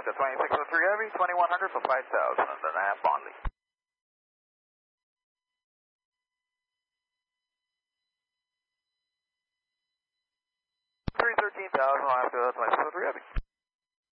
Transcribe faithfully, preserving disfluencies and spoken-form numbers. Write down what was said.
Delta twenty-six oh three Heavy, twenty-one hundred for five thousand, and then I have Bondley. three thirteen thousand after twenty-six oh three Heavy.